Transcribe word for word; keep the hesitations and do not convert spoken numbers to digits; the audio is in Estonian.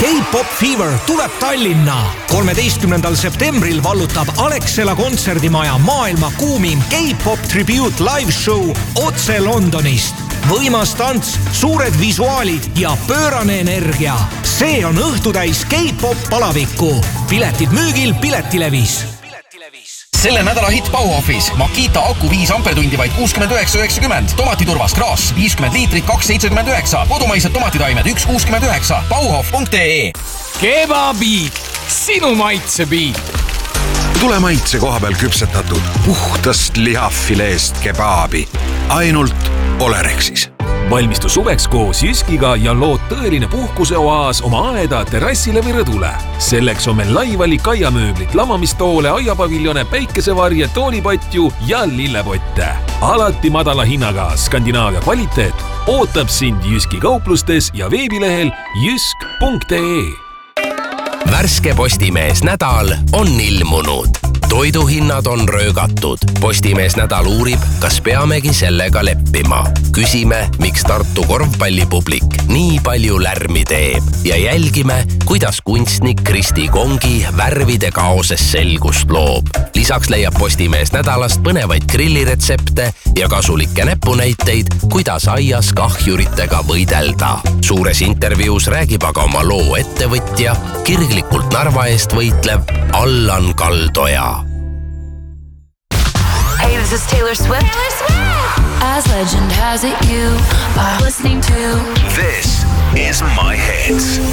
K-pop Fever tuleb Tallinna. kolmeteistkümnendal septembril vallutab Alexela kontserdimaja maailma kuumim K-pop tribute live show otse Londonist. Võimas tants, suured visuaalid ja pöörane energia. See on õhtutäis K-pop palavikku. Piletid müügil Piletilevis. Selle nädala hit Bauhofis. Makita aku viis ampertundi vaid kuuskümmend üheksa üheksakümmend. Tomatiturvas kraas viiskümmend liitrit kaks seitsekümmend üheksa. Kodumaised tomatitaimed üks kuuskümmend üheksa. Bauhof punkt ee. Kebabiit. Sinu maitsebiit. Tule maitse koha peal küpsetatud puhtast lihafileest kebabi. Ainult Olerexis. Valmistu suveks koos Jyskiga ja lood tõeline puhkuseoaas oma aeda terrassile või rõdule. Selleks on meil laivalik aiamööblit, lamamistoole, aiapaviljone, päikesevarje, toolipatju ja lillepotte. Alati madala hinnaga Skandinaavia kvaliteet ootab sind Jyski kauplustes ja veebilehel jysk punkt ee. Värske Postimees nädal on ilmunud. Toiduhinnad on röögatud. Postimees nädal uurib, kas peamegi sellega leppima. Küsime, miks Tartu korvpallipublik nii palju lärmi teeb ja jälgime, kuidas kunstnik Kristi Kongi värvide kaoses selgust loob. Lisaks leiab Postimees nädalast põnevaid grilliretsepte ja kasulikke näpunäiteid, kuidas aias kahjuritega võidelda. Suures intervjuus räägib aga oma loo ettevõtja, kirglikult Narva eest võitlev Allan Kaldoja. Hey, this is Taylor Swift. Taylor Swift! As legend has it, you are listening to This is My Hits.